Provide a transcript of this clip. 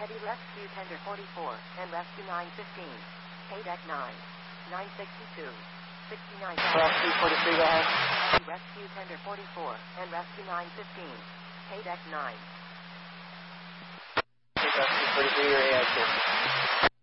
Heavy Rescue Tender 44 and Rescue 915. Deck 9. 962. 69. Rescue 43, go ahead. Rescue Tender 44 and Rescue 915. Deck 9. Rescue 43, your AIQ.